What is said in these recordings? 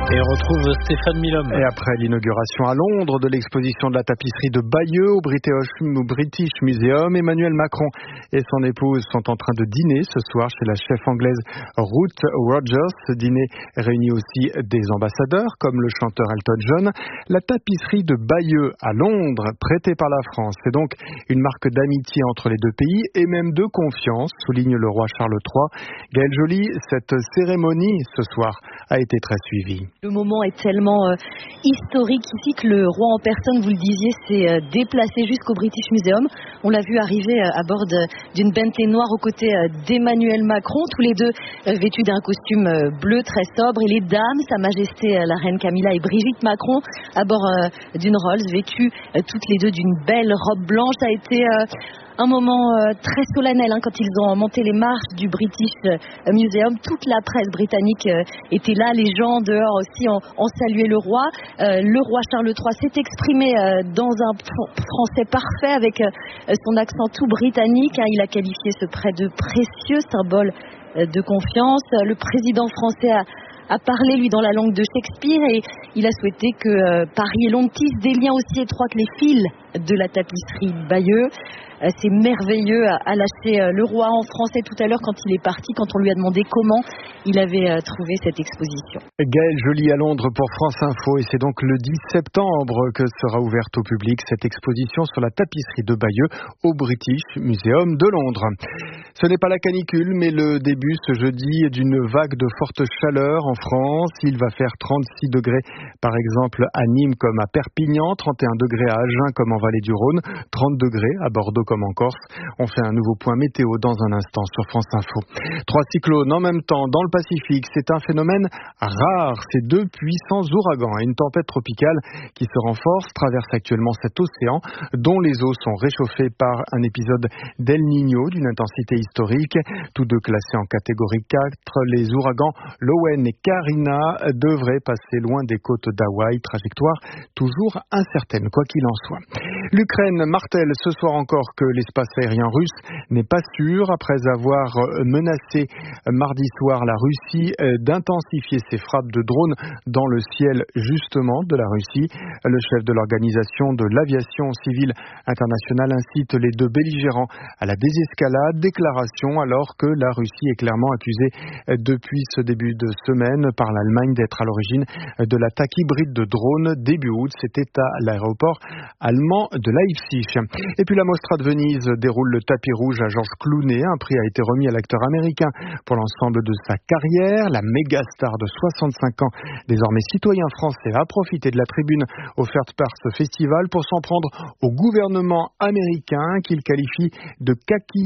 Et on retrouve Stéphane Milhomme. Et après l'inauguration à Londres de l'exposition de la tapisserie de Bayeux au British Museum, Emmanuel Macron et son épouse sont en train de dîner ce soir chez la chef anglaise Ruth Rogers. Ce dîner réunit aussi des ambassadeurs comme le chanteur Elton John. La tapisserie de Bayeux à Londres, prêtée par la France, c'est donc une marque d'amitié entre les deux pays et même de confiance, souligne le roi Charles III. Gaël Joly, cette cérémonie ce soir a été très suivie. Le moment est tellement historique ici que le roi en personne, vous le disiez, s'est déplacé jusqu'au British Museum. On l'a vu arriver à bord d'une Bentley noire aux côtés d'Emmanuel Macron, tous les deux vêtus d'un costume bleu très sobre, et les dames, Sa Majesté la Reine Camilla et Brigitte Macron, à bord d'une Rolls, vêtues toutes les deux d'une belle robe blanche. Ça a été un moment très solennel quand ils ont monté les marches du British Museum. Toute la presse britannique était là, les gens dehors aussi ont salué le roi. Le roi Charles III s'est exprimé dans un français parfait avec son accent tout britannique. Il a qualifié ce prêt de précieux symbole de confiance. Le président français a parlé, lui, dans la langue de Shakespeare, et il a souhaité que Paris et Londres tissent des liens aussi étroits que les fils de la tapisserie Bayeux. C'est merveilleux, a lâché le roi en français tout à l'heure quand il est parti, quand on lui a demandé comment il avait trouvé cette exposition. Gaël Joly à Londres pour France Info, et c'est donc le 10 septembre que sera ouverte au public cette exposition sur la tapisserie de Bayeux au British Museum de Londres. Ce n'est pas la canicule, mais le début ce jeudi d'une vague de forte chaleur en France. Il va faire 36 degrés par exemple à Nîmes comme à Perpignan, 31 degrés à Agen comme en Vallée du Rhône, 30 degrés à Bordeaux comme en Corse. On fait un nouveau point météo dans un instant sur France Info. 3 cyclones en même temps dans le Pacifique, c'est un phénomène rare. C'est 2 puissants ouragans et une tempête tropicale qui se renforce, traverse actuellement cet océan dont les eaux sont réchauffées par un épisode d'El Niño d'une intensité historique. Tous deux classés en catégorie 4, les ouragans Lowen et Karina devraient passer loin des côtes d'Hawaï, trajectoire toujours incertaine quoi qu'il en soit. L'Ukraine martèle ce soir encore que l'espace aérien russe n'est pas sûr après avoir menacé mardi soir la Russie d'intensifier ses frappes de drones dans le ciel justement de la Russie. Le chef de l'organisation de l'aviation civile internationale incite les deux belligérants à la désescalade, déclaration alors que la Russie est clairement accusée depuis ce début de semaine par l'Allemagne d'être à l'origine de l'attaque hybride de drones début août. C'était à l'aéroport allemand de Leipzig. Et puis la Mostra de Venise déroule le tapis rouge à Georges Clooney. Un prix a été remis à l'acteur américain pour l'ensemble de sa carrière. La méga star de 65 ans, désormais citoyen français, a profité de la tribune offerte par ce festival pour s'en prendre au gouvernement américain qu'il qualifie de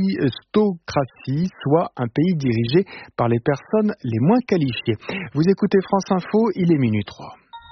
kakistocratie, soit un pays dirigé par les personnes les moins qualifiées. Vous écoutez France Info, il est minuit 3.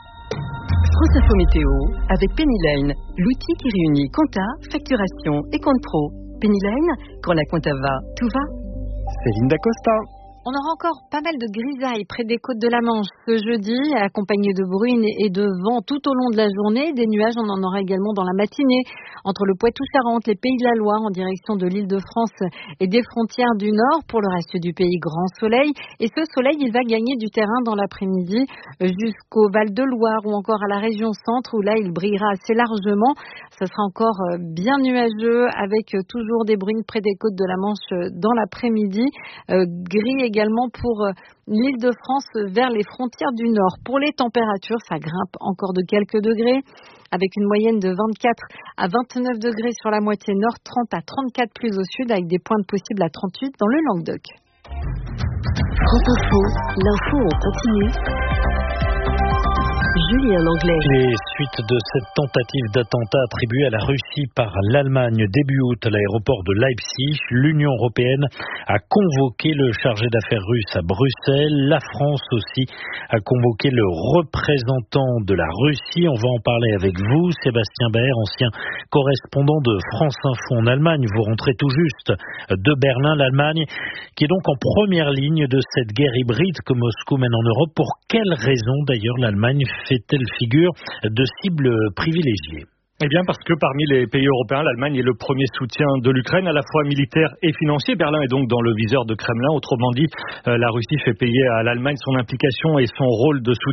France Info Météo avec Penny Lane, l'outil qui réunit compta, facturation et compte pro. Penny Lane, quand la compta va, tout va. Céline Dacosta. On aura encore pas mal de grisailles près des côtes de la Manche ce jeudi, accompagnées de bruine et de vent tout au long de la journée. Des nuages, on en aura également dans la matinée entre le Poitou-Charentes, les Pays de la Loire en direction de l'Île-de-France et des frontières du Nord. Pour le reste du pays, grand soleil. Et ce soleil, il va gagner du terrain dans l'après-midi jusqu'au Val-de-Loire ou encore à la région centre où là, il brillera assez largement. Ça sera encore bien nuageux avec toujours des bruines près des côtes de la Manche dans l'après-midi. Gris également pour l'Île-de-France vers les frontières du Nord. Pour les températures, ça grimpe encore de quelques degrés avec une moyenne de 24 à 29 degrés sur la moitié nord, 30 à 34 plus au sud avec des pointes possibles à 38 dans le Languedoc. France Info, l'info en continu. Julien Langlais. Les suites de cette tentative d'attentat attribuée à la Russie par l'Allemagne début août à l'aéroport de Leipzig, l'Union européenne a convoqué le chargé d'affaires russe à Bruxelles. La France aussi a convoqué le représentant de la Russie. On va en parler avec vous, Sébastien Baer, ancien correspondant de France Info en Allemagne. Vous rentrez tout juste de Berlin, l'Allemagne, qui est donc en première ligne de cette guerre hybride que Moscou mène en Europe. Pour quelles raisons d'ailleurs l'Allemagne fait-elle figure de cible privilégiée ? Eh bien parce que parmi les pays européens, l'Allemagne est le premier soutien de l'Ukraine, à la fois militaire et financier. Berlin est donc dans le viseur de Kremlin. Autrement dit, la Russie fait payer à l'Allemagne son implication et son rôle de soutien